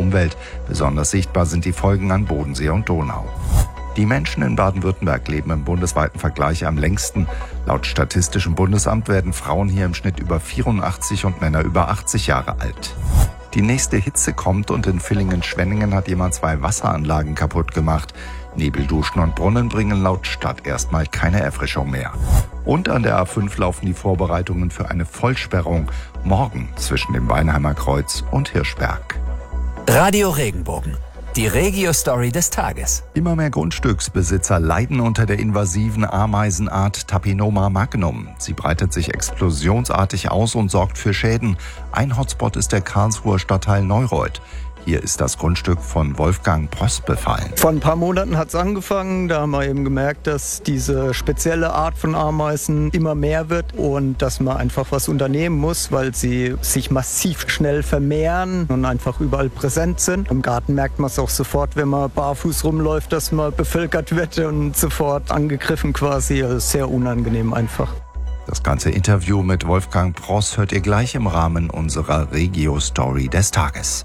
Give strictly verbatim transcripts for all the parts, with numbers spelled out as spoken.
Umwelt. Besonders sichtbar sind die Folgen an Bodensee und Donau. Die Menschen in Baden-Württemberg leben im bundesweiten Vergleich am längsten. Laut Statistischem Bundesamt werden Frauen hier im Schnitt über vierundachtzig und Männer über achtzig Jahre alt. Die nächste Hitze kommt und in Villingen-Schwenningen hat jemand zwei Wasseranlagen kaputt gemacht. Nebelduschen und Brunnen bringen laut Stadt erstmal keine Erfrischung mehr. Und an der A fünf laufen die Vorbereitungen für eine Vollsperrung morgen zwischen dem Weinheimer Kreuz und Hirschberg. Radio Regenbogen. Die Regio-Story des Tages. Immer mehr Grundstücksbesitzer leiden unter der invasiven Ameisenart Tapinoma magnum. Sie breitet sich explosionsartig aus und sorgt für Schäden. Ein Hotspot ist der Karlsruher Stadtteil Neureuth. Hier ist das Grundstück von Wolfgang Pross befallen. Vor ein paar Monaten hat es angefangen. Da haben wir eben gemerkt, dass diese spezielle Art von Ameisen immer mehr wird und dass man einfach was unternehmen muss, weil sie sich massiv schnell vermehren und einfach überall präsent sind. Im Garten merkt man es auch sofort, wenn man barfuß rumläuft, dass man bevölkert wird und sofort angegriffen quasi. Also sehr unangenehm einfach. Das ganze Interview mit Wolfgang Pross hört ihr gleich im Rahmen unserer Regio-Story des Tages.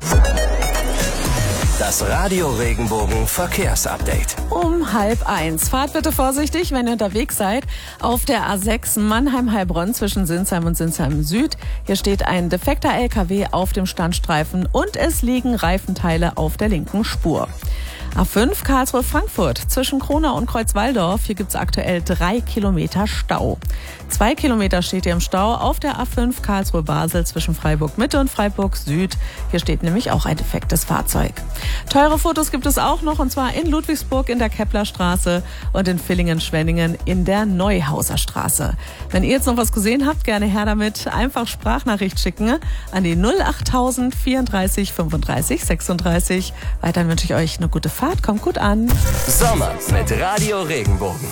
Das Radio Regenbogen Verkehrsupdate. Um halb eins. Fahrt bitte vorsichtig, wenn ihr unterwegs seid. Auf der A sechs Mannheim-Heilbronn zwischen Sinsheim und Sinsheim Süd. Hier steht ein defekter L K W auf dem Standstreifen und es liegen Reifenteile auf der linken Spur. A fünf Karlsruhe-Frankfurt zwischen Kronau und Kreuzwaldorf. Hier gibt es aktuell drei Kilometer Stau. Zwei Kilometer steht ihr im Stau auf der A fünf Karlsruhe-Basel zwischen Freiburg-Mitte und Freiburg-Süd. Hier steht nämlich auch ein defektes Fahrzeug. Teure Fotos gibt es auch noch, und zwar in Ludwigsburg in der Keplerstraße und in Villingen-Schwenningen in der Neuhauser Straße. Wenn ihr jetzt noch was gesehen habt, gerne her damit. Einfach Sprachnachricht schicken an die null achttausend vierunddreißig fünfunddreißig sechsunddreißig. Weiterhin wünsche ich euch eine gute Fahrt. Kommt gut an. Sommer mit Radio Regenbogen.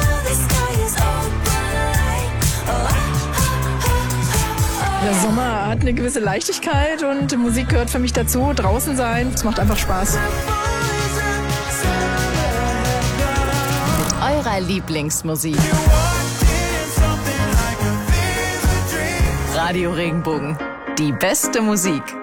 Der Sommer hat eine gewisse Leichtigkeit und Musik gehört für mich dazu. Draußen sein, es macht einfach Spaß. Mit eurer Lieblingsmusik. Radio Regenbogen. Die beste Musik.